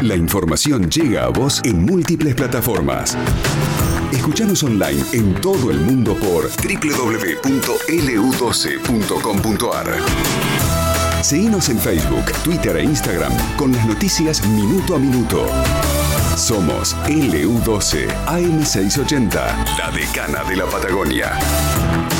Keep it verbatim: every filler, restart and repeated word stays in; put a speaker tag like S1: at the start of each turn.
S1: La información llega a vos en múltiples plataformas. Escuchanos online en todo el mundo por doble u doble u doble u punto ele u doce punto com punto a r. Seguinos en Facebook, Twitter e Instagram con las noticias minuto a minuto. Somos ele u doce A M seiscientos ochenta, la decana de la Patagonia.